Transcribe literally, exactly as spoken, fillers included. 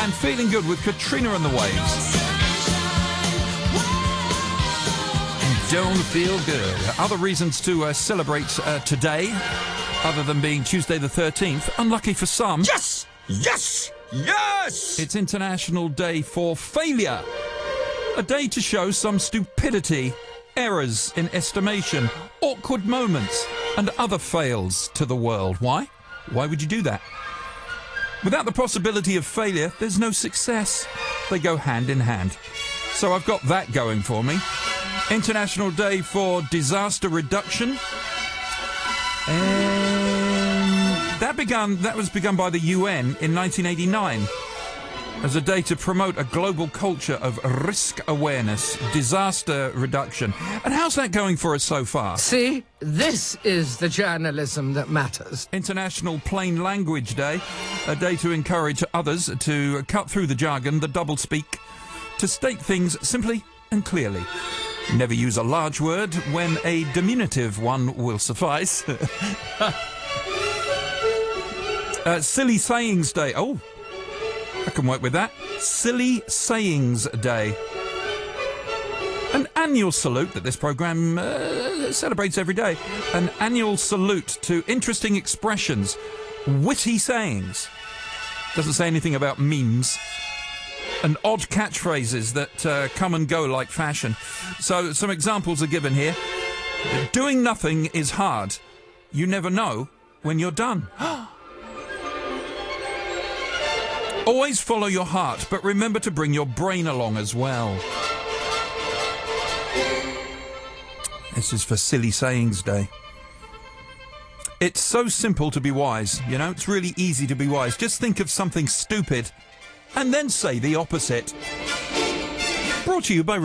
and Feeling Good with Katrina and the Waves. Don't feel good. Other reasons to uh, celebrate uh, today, other than being Tuesday the thirteenth, unlucky for some. Yes! Yes! Yes! It's International Day for Failure. A day to show some stupidity, errors in estimation, awkward moments, and other fails to the world. Why? Why would you do that? Without the possibility of failure, there's no success. They go hand in hand. So I've got that going for me. International Day for Disaster Reduction. And that began that was begun by the U N in nineteen eighty-nine as a day to promote a global culture of risk awareness, disaster reduction. And how's that going for us so far? See, this is the journalism that matters. International Plain Language Day, a day to encourage others to cut through the jargon, the doublespeak, to state things simply and clearly. Never use a large word when a diminutive one will suffice. uh, Silly Sayings Day. Oh, I can work with that. Silly Sayings Day. An annual salute that this programme uh, celebrates every day. An annual salute to interesting expressions, witty sayings. Doesn't say anything about memes. And odd catchphrases that uh, come and go like fashion. So some examples are given here. Doing nothing is hard. You never know when you're done. Always follow your heart, but remember to bring your brain along as well. This is for Silly Sayings Day. It's so simple to be wise, you know? It's really easy to be wise. Just think of something stupid and then say the opposite. Brought to you by